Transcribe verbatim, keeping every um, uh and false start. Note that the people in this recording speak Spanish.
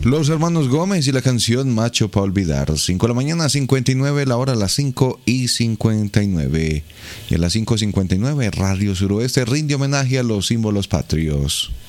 Los Hermanos Gómez y la canción Macho pa' olvidar. cinco de la mañana, cincuenta y nueve, la hora a las cinco y cincuenta y nueve. Y a las cinco cincuenta y nueve, Radio Suroeste rinde homenaje a los símbolos patrios.